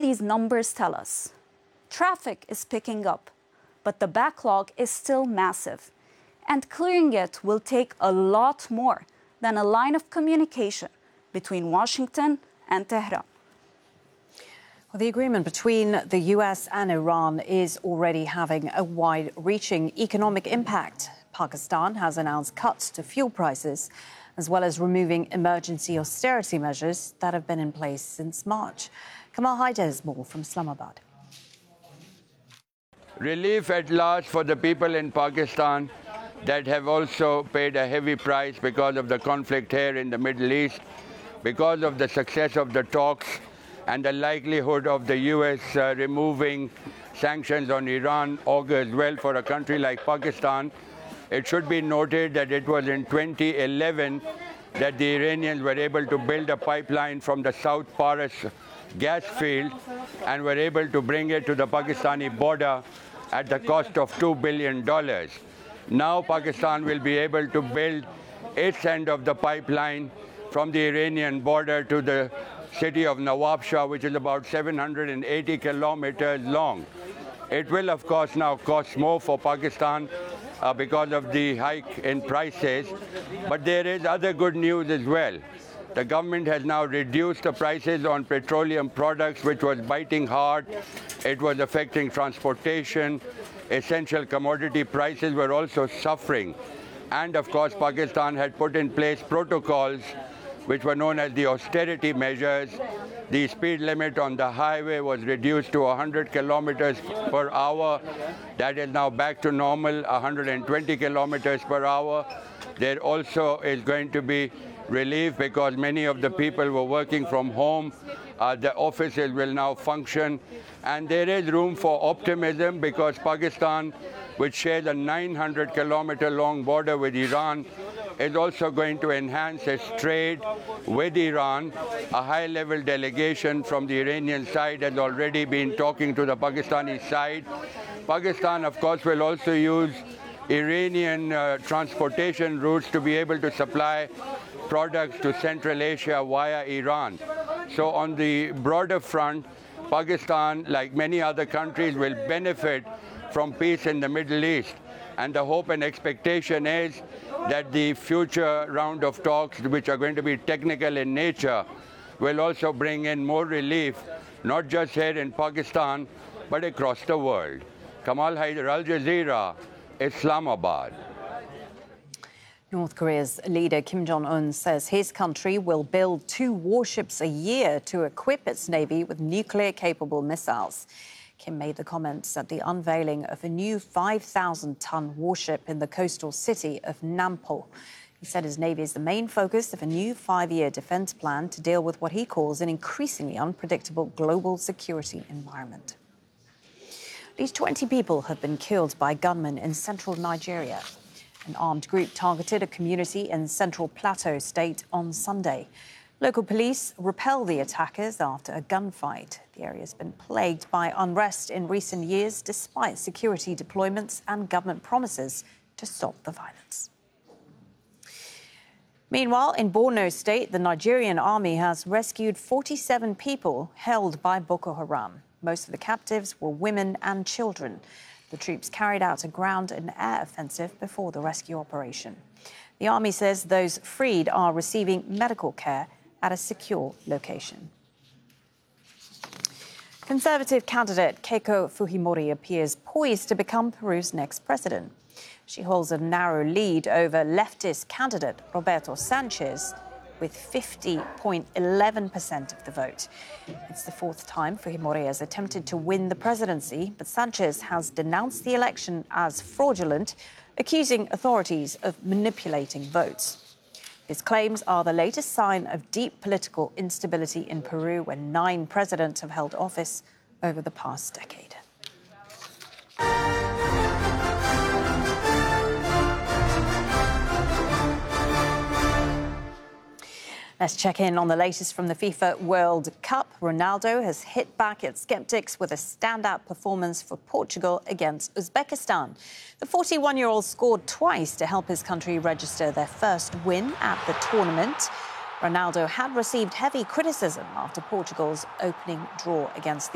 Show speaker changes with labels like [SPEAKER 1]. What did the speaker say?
[SPEAKER 1] these numbers tell us? Traffic is picking up, but the backlog is still massive, and clearing it will take a lot more than a line of communication between Washington and Tehran.
[SPEAKER 2] Well, the agreement between the US and Iran is already having a wide-reaching economic impact. Pakistan has announced cuts to fuel prices, as well as removing emergency austerity measures that have been in place since March. Kamal Haider has more from Islamabad.
[SPEAKER 3] Relief at last for the people in Pakistan that have also paid a heavy price because of the conflict here in the Middle East, because of the success of the talks and the likelihood of the US removing sanctions on Iran augurs well for a country like Pakistan. It should be noted that it was in 2011 that the Iranians were able to build a pipeline from the South Paras gas field and were able to bring it to the Pakistani border at the cost of $2 billion. Now Pakistan will be able to build its end of the pipeline from the Iranian border to the city of Nawab Shah, which is about 780 kilometers long. It will, of course, now cost more for Pakistan because of the hike in prices. But there is other good news as well. The government has now reduced the prices on petroleum products, which was biting hard. It was affecting transportation. Essential commodity prices were also suffering. And, of course, Pakistan had put in place protocols which were known as the austerity measures. The speed limit on the highway was reduced to 100 kilometers per hour. That is now back to normal, 120 kilometers per hour. There also is going to be relief because many of the people were working from home. The offices will now function. And there is room for optimism because Pakistan, which shares a 900-kilometer-long border with Iran, is also going to enhance its trade with Iran. A high-level delegation from the Iranian side has already been talking to the Pakistani side. Pakistan, of course, will also use Iranian transportation routes to be able to supply products to Central Asia via Iran. So on the broader front, Pakistan, like many other countries, will benefit from peace in the Middle East. And the hope and expectation is that the future round of talks, which are going to be technical in nature, will also bring in more relief, not just here in Pakistan, but across the world. Kamal Haider, Al Jazeera, Islamabad.
[SPEAKER 2] North Korea's leader Kim Jong-un says his country will build 2 warships a year to equip its navy with nuclear-capable missiles. Kim made the comments at the unveiling of a new 5,000-ton warship in the coastal city of Nampo. He said his navy is the main focus of a new 5-year defense plan to deal with what he calls an increasingly unpredictable global security environment. At least 20 people have been killed by gunmen in central Nigeria. An armed group targeted a community in Central Plateau State on Sunday. Local police repelled the attackers after a gunfight. The area has been plagued by unrest in recent years, despite security deployments and government promises to stop the violence. Meanwhile, in Borno State, the Nigerian army has rescued 47 people held by Boko Haram. Most of the captives were women and children. The troops carried out a ground and air offensive before the rescue operation. The army says those freed are receiving medical care at a secure location. Conservative candidate Keiko Fujimori appears poised to become Peru's next president. She holds a narrow lead over leftist candidate Roberto Sanchez with 50.11% of the vote. It's the 4th time Fujimori has attempted to win the presidency, but Sanchez has denounced the election as fraudulent, accusing authorities of manipulating votes. His claims are the latest sign of deep political instability in Peru, where 9 presidents have held office over the past decade. Let's check in on the latest from the FIFA World Cup. Ronaldo has hit back at skeptics with a standout performance for Portugal against Uzbekistan. The 41-year-old scored twice to help his country register their first win at the tournament. Ronaldo had received heavy criticism after Portugal's opening draw against the